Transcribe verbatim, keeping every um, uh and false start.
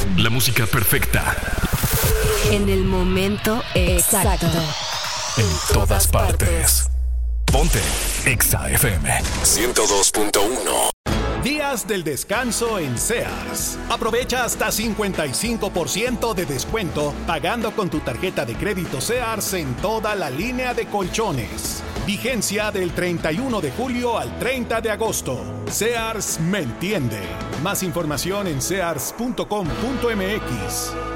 La música perfecta. En el momento exacto. En todas partes. Ponte Exa F M ciento dos punto uno. Días del descanso en Sears. Aprovecha hasta cincuenta y cinco por ciento de descuento pagando con tu tarjeta de crédito Sears en toda la línea de colchones. Vigencia del treinta y uno de julio al treinta de agosto. Sears me entiende. Más información en sears punto com punto m x.